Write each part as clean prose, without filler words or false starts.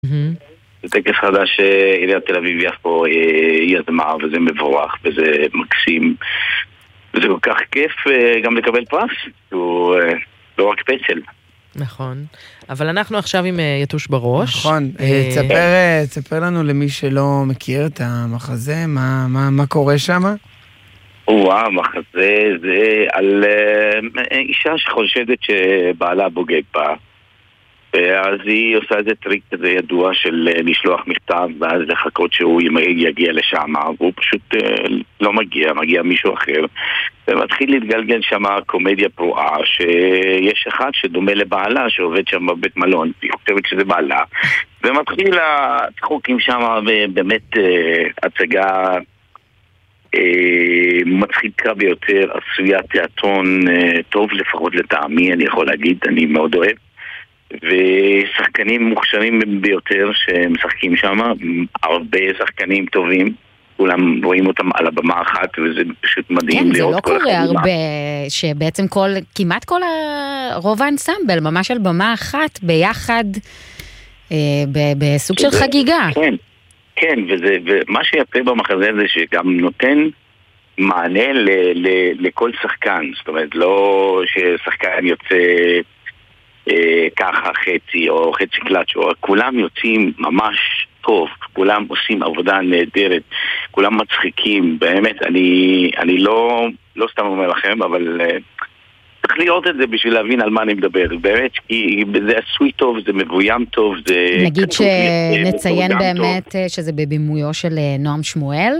זה טקס חדש שעיריית תל אביב יפו יזמה, וזה מבורך וזה מקסים, וזה כל כך כיף גם לקבל פרס, הוא לא רק פצל. נכון, אבל אנחנו עכשיו עם יתוש בראש. נכון, תספר לנו למי שלא מכיר את המחזה, מה קורה שם? המחזה זה על אישה שחושדת שבעלה בוגד בה, אז היא עושה איזה טריק כזה ידוע של לשלוח מכתב ואז לחכות שהוא יגיע לשם, והוא פשוט לא מגיע מישהו אחר, ומתחיל להתגלגל שם קומדיה פרועה שיש אחד שדומה לבעלה שעובד שם בבית מלון, היא חושבת שזה בעלה, ומתחיל הצחוקים שם, ובאמת הצגה מצחיקה ביותר, עשויה תיאטרון טוב לפחות לטעמי, אני יכול להגיד, אני מאוד אוהב, ושחקנים מוכשרים ביותר שמשחקים שם, הרבה שחקנים טובים, כולם רואים אותם על הבמה אחת, וזה פשוט מדהים. כן, זה לא קורה הרבה, שבעצם כמעט רוב האנסמבל, ממש על במה אחת, ביחד, בסוג של חגיגה. כן, ומה שיפה במחזה הזה שגם נותן מענה לכל שחקן, זאת אומרת, לא ששחקן יוצא ככה חצי או חצי קלאץ', כולם יוצאים ממש טוב, כולם עושים עבודה נהדרת, כולם מצחיקים, באמת, אני לא סתם אומר לכם, אבל צריך לראות את זה בשביל להבין על מה אני מדבר, באמת, כי זה עשוי טוב, זה מבוים טוב, זה... נגיד שנציין באמת שזה בבימויו של נועם שמואל,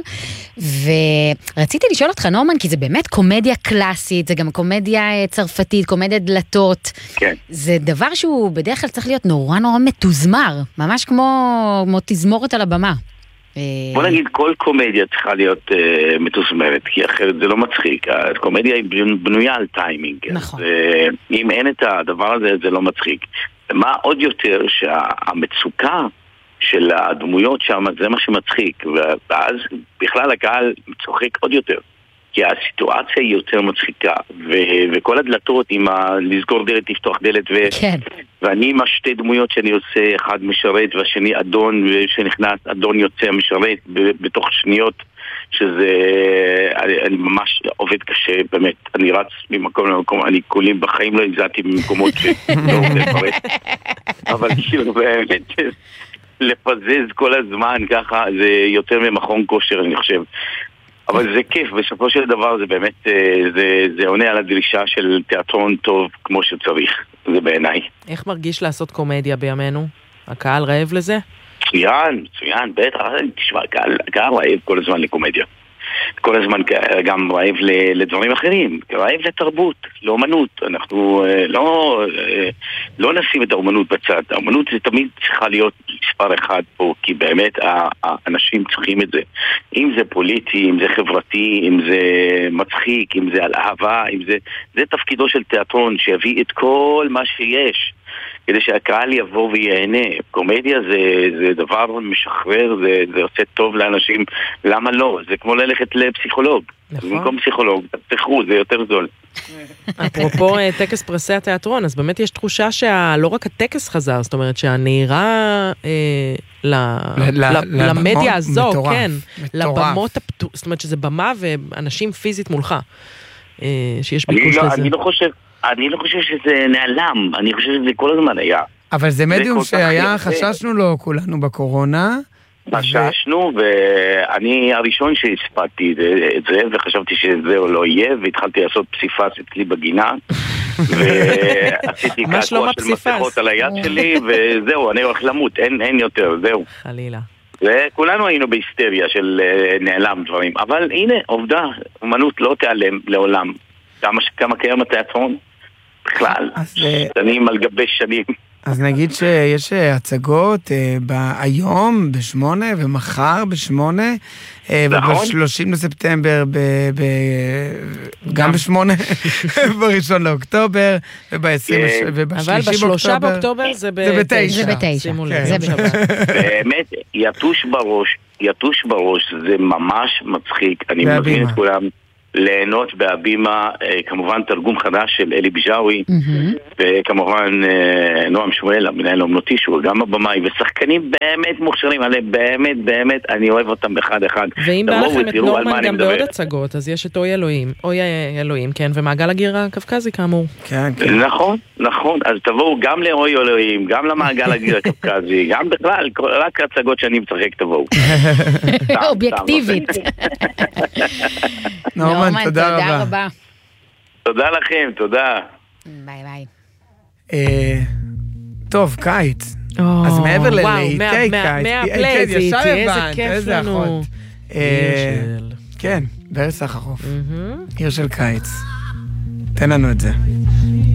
ורציתי לשאול אותך נורמן, כי זה באמת קומדיה קלאסית, זה גם קומדיה צרפתית, קומדיה דלתות, כן. זה דבר שהוא בדרך כלל צריך להיות נורא מתוזמר, ממש כמו תזמורת על הבמה. בוא נגיד, כל קומדיה צריכה להיות מתוזמרת, כי אחרת זה לא מצחיק. הקומדיה היא בנויה על טיימינג. נכון. אם אין את הדבר הזה, זה לא מצחיק. מה עוד יותר שהמצוקה של הדמויות שם, זה מה שמצחיק. ואז בכלל הקהל צוחק עוד יותר. כי הסיטואציה היא יותר מצחיקה, וכל הדלתות עם לסגור דלת, לפתוח דלת, כן. ואני עם השתי דמויות שאני עושה, אחד משרת והשני אדון, ושנכנס אדון יוצא משרת בתוך שניות, שזה, אני ממש עובד קשה, באמת, אני רץ ממקום למקום, אני כולים בחיים לא הגזעתי במקומות שלא עובד פרט, אבל כאילו באמת, לפזז כל הזמן ככה, זה יותר ממכון כושר, אני חושב. אבל זה כיף, בסופו של דבר זה באמת, זה עונה על הדרישה של תיאטרון טוב כמו שצריך, זה בעיניי. איך מרגיש לעשות קומדיה בימינו? הקהל רעב לזה? מצוין, בטח, תשמע, הקהל רעב כל הזמן לקומדיה. כל הזמן גם רעב לדברים אחרים, רעב לתרבות, לאומנות. אנחנו לא נשים את האומנות בצד. האומנות זה תמיד צריכה להיות מספר אחד פה, כי באמת האנשים צריכים את זה. אם זה פוליטי, אם זה חברתי, אם זה מצחיק, אם זה על אהבה, זה תפקידו של תיאטרון, שיביא את כל מה שיש. כדי שהקהל יבוא ויהנה. קומדיה זה דבר משחרר, זה עושה טוב לאנשים. למה לא? זה כמו ללכת לפסיכולוג. נכון. במקום פסיכולוג, תפתחו, זה יותר זול. אפרופו טקס פרסי התיאטרון, אז באמת יש תחושה שלא רק הטקס חזר, זאת אומרת שהנהירה למדיה הזו, כן, לבמות, זאת אומרת שזה במה ואנשים פיזית מולך, שיש ביקוש לזה. אני לא חושב שזה נעלם, אני חושב שזה כל הזמן היה. אבל זה מדיום שהיה, חששנו לו כולנו בקורונה. חששנו, ואני הראשון שהספקתי את זה, וחשבתי שזה לא יהיה, והתחלתי לעשות פסיפס אצלי בגינה, ועשיתי קעקוע של מסכות על היד שלי, וזהו, אני הולך למות, אין יותר, זהו. חלילה. וכולנו היינו בהיסטריה של נעלם דברים, אבל הנה, עובדה, אומנות לא תיעלם לעולם. כמה קיים התיאטרון? בכלל, שנים על גבי שנים. אז נגיד שיש הצגות היום ב8 ומחר ב8 וב-30 לספטמבר גם ב8 ב1 לאוקטובר וב-3 אבל ב3 באוקטובר זה ב9 שימו לב. באמת, יתוש בראש זה ממש מצחיק, אני מבין את כולם. ליהנות בהבימה, כמובן תרגום חדש של אלי ביג'אווי, וכמובן נועם שמואל, המנהל האומנותי, שהוא גם הבמאי, ושחקנים באמת מוכשרים עליהם, באמת, אני אוהב אותם אחד אחד. ואם בא לכם את נורמן גם בעוד הצגות, אז יש את אוי אלוהים, כן, ומעגל הגיר הקווקזי כאמור. כן. נכון, אז תבואו גם לאוי אלוהים, גם למעגל הגיר הקווקזי, גם בכלל, רק הצגות שאני משחק תבואו. אובייקטיבית. נורמן, תודה רבה. תודה לכם, תודה. ביי. טוב, קיץ. אז מעבר ללהיטי קיץ. מהפלייזיט, איזה כיף לנו. כן, בארץ החרוף. עיר של קיץ. תן לנו את זה.